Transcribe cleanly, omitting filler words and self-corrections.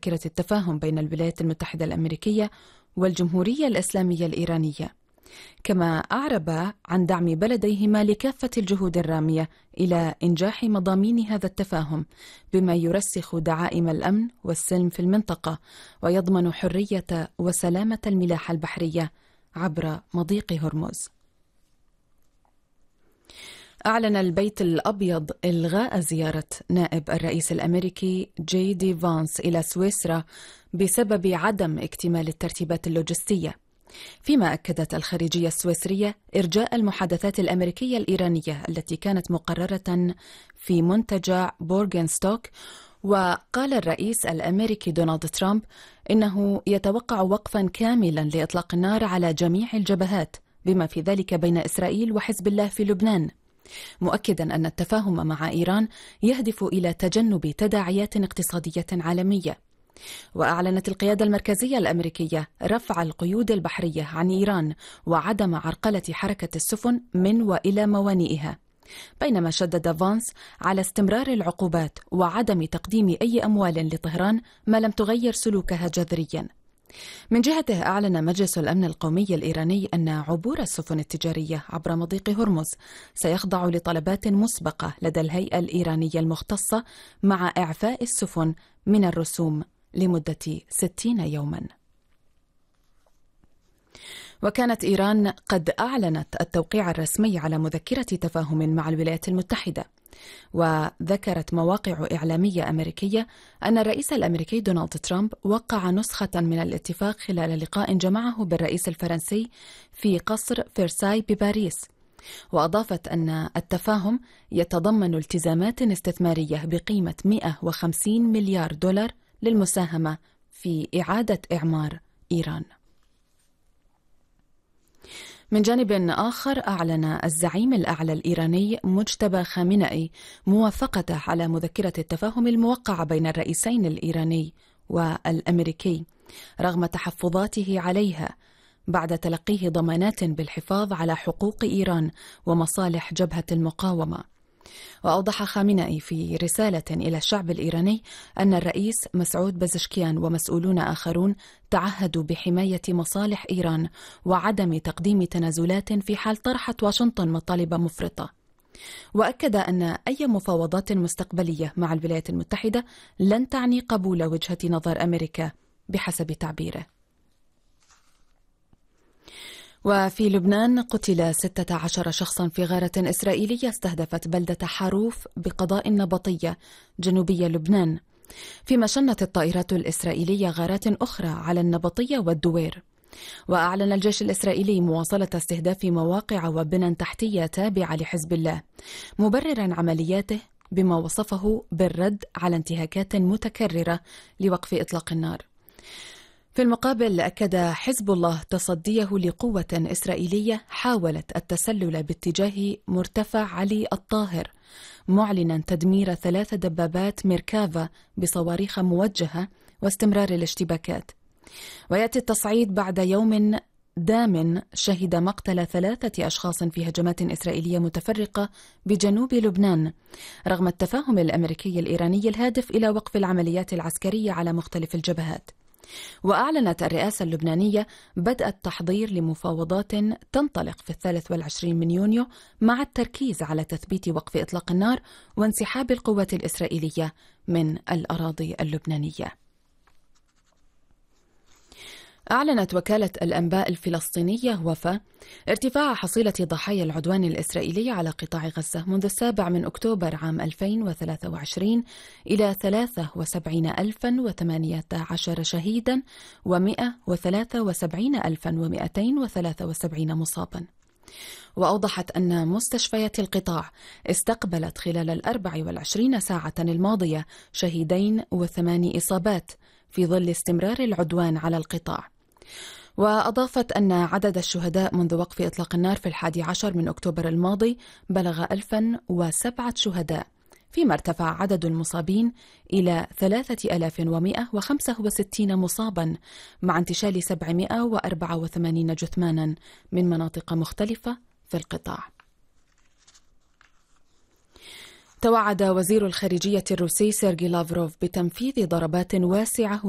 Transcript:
مذكرة التفاهم بين الولايات المتحدة الأمريكية والجمهورية الإسلامية الإيرانية، كما أعرب عن دعم بلديهما لكافة الجهود الرامية إلى إنجاح مضامين هذا التفاهم، بما يرسخ دعائم الأمن والسلم في المنطقة ويضمن حرية وسلامة الملاحة البحرية عبر مضيق هرمز. أعلن البيت الأبيض إلغاء زيارة نائب الرئيس الأمريكي جي دي فانس إلى سويسرا بسبب عدم اكتمال الترتيبات اللوجستية، فيما أكدت الخارجية السويسرية إرجاء المحادثات الأمريكية الإيرانية التي كانت مقررة في منتجع بورغنستوك. وقال الرئيس الأمريكي دونالد ترامب إنه يتوقع وقفا كاملا لإطلاق النار على جميع الجبهات بما في ذلك بين إسرائيل وحزب الله في لبنان، مؤكدا أن التفاهم مع إيران يهدف إلى تجنب تداعيات اقتصادية عالمية. وأعلنت القيادة المركزية الأمريكية رفع القيود البحرية عن إيران وعدم عرقلة حركة السفن من وإلى موانئها، بينما شدد فانس على استمرار العقوبات وعدم تقديم أي أموال لطهران ما لم تغير سلوكها جذريا. من جهته أعلن مجلس الأمن القومي الإيراني أن عبور السفن التجارية عبر مضيق هرمز سيخضع لطلبات مسبقة لدى الهيئة الإيرانية المختصة مع إعفاء السفن من الرسوم لمدة 60 يوما. وكانت إيران قد أعلنت التوقيع الرسمي على مذكرة تفاهم مع الولايات المتحدة، وذكرت مواقع إعلامية أمريكية أن الرئيس الأمريكي دونالد ترامب وقع نسخة من الاتفاق خلال لقاء جمعه بالرئيس الفرنسي في قصر فرساي بباريس. وأضافت أن التفاهم يتضمن التزامات استثمارية بقيمة 150 مليار دولار للمساهمة في إعادة إعمار إيران. من جانب آخر، أعلن الزعيم الأعلى الإيراني مجتبى خامنئي موافقته على مذكرة التفاهم الموقعة بين الرئيسين الإيراني والأمريكي رغم تحفظاته عليها بعد تلقيه ضمانات بالحفاظ على حقوق إيران ومصالح جبهة المقاومة. وأوضح خامنئي في رسالة إلى الشعب الإيراني أن الرئيس مسعود بزشكيان ومسؤولون آخرون تعهدوا بحماية مصالح إيران وعدم تقديم تنازلات في حال طرحت واشنطن مطالب مفرطة. وأكد أن أي مفاوضات مستقبلية مع الولايات المتحدة لن تعني قبول وجهة نظر أمريكا بحسب تعبيره. وفي لبنان قتل 16 شخصا في غارة إسرائيلية استهدفت بلدة حروف بقضاء النبطية جنوبي لبنان، فيما شنت الطائرات الإسرائيلية غارات أخرى على النبطية والدوير. وأعلن الجيش الإسرائيلي مواصلة استهداف مواقع وبنى تحتية تابعة لحزب الله، مبررا عملياته بما وصفه بالرد على انتهاكات متكررة لوقف إطلاق النار. في المقابل أكد حزب الله تصديه لقوة إسرائيلية حاولت التسلل باتجاه مرتفع علي الطاهر، معلنا تدمير 3 دبابات ميركافا بصواريخ موجهة واستمرار الاشتباكات. ويأتي التصعيد بعد يوم دام شهد مقتل 3 أشخاص في هجمات إسرائيلية متفرقة بجنوب لبنان رغم التفاهم الأمريكي الإيراني الهادف إلى وقف العمليات العسكرية على مختلف الجبهات. وأعلنت الرئاسة اللبنانية بدء التحضير لمفاوضات تنطلق في 23 من يونيو مع التركيز على تثبيت وقف إطلاق النار وانسحاب القوات الإسرائيلية من الأراضي اللبنانية. أعلنت وكالة الأنباء الفلسطينية وفا ارتفاع حصيلة ضحايا العدوان الإسرائيلي على قطاع غزة منذ 7 أكتوبر عام 2023 إلى 73,018 شهيدا و173,273 مصابا. وأوضحت أن مستشفيات القطاع استقبلت خلال 24 ساعة الماضية شهيدين و8 إصابات في ظل استمرار العدوان على القطاع. وأضافت أن عدد الشهداء منذ وقف إطلاق النار في 11 من أكتوبر الماضي بلغ 1007 شهداء، فيما ارتفع عدد المصابين إلى 3165 مصابا مع انتشال 784 جثمانا من مناطق مختلفة في القطاع. توعد وزير الخارجية الروسي سيرجي لافروف بتنفيذ ضربات واسعة